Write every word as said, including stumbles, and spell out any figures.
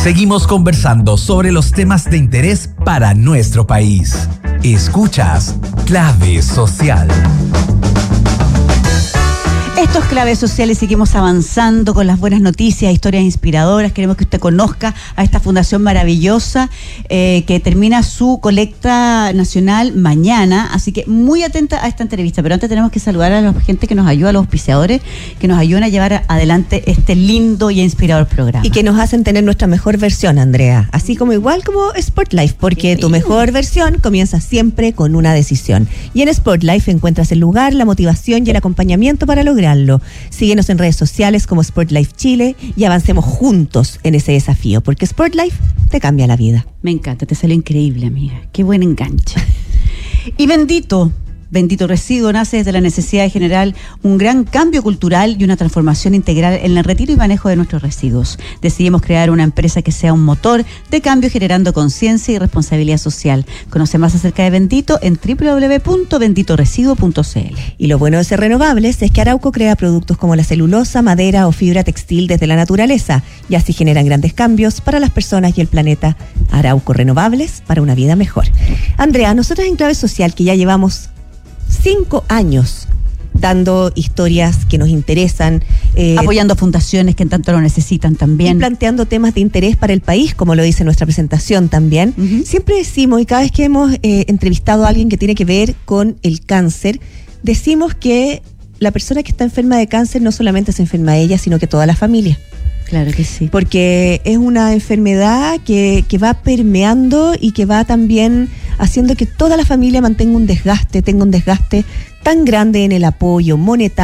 Seguimos conversando sobre los temas de interés para nuestro país. Escuchas Clave Social. Estos Claves Sociales, seguimos avanzando con las buenas noticias, historias inspiradoras. Queremos que usted conozca a esta fundación maravillosa eh, que termina su colecta nacional mañana, así que muy atenta a esta entrevista. Pero antes tenemos que saludar a la gente que nos ayuda, a los auspiciadores que nos ayudan a llevar adelante este lindo y inspirador programa. Y que nos hacen tener nuestra mejor versión, Andrea, así como igual como SportLife, porque tu mejor versión comienza siempre con una decisión. Y en SportLife encuentras el lugar, la motivación y el acompañamiento para lograrlo. Síguenos en redes sociales como SportLife Chile y avancemos juntos en ese desafío, porque SportLife te cambia la vida. Me encanta, te salió increíble, amiga. Qué buen enganche. Y Bendito, Bendito Residuo nace desde la necesidad de generar un gran cambio cultural y una transformación integral en el retiro y manejo de nuestros residuos. Decidimos crear una empresa que sea un motor de cambio, generando conciencia y responsabilidad social. Conoce más acerca de Bendito en doble u doble u doble u punto bendito residuo punto c l. Y lo bueno de ser renovables es que Arauco crea productos como la celulosa, madera o fibra textil desde la naturaleza, y así generan grandes cambios para las personas y el planeta. Arauco, renovables para una vida mejor. Andrea, nosotros en Clave Social, que ya llevamos cinco años dando historias que nos interesan, eh, apoyando fundaciones que en tanto lo necesitan también, y planteando temas de interés para el país, como lo dice nuestra presentación también. Uh-huh. Siempre decimos, y cada vez que hemos eh, entrevistado a alguien que tiene que ver con el cáncer, decimos que la persona que está enferma de cáncer no solamente se enferma ella, sino que toda la familia. Claro que sí. Porque es una enfermedad que, que va permeando y que va también haciendo que toda la familia mantenga un desgaste, tenga un desgaste tan grande en el apoyo monetario,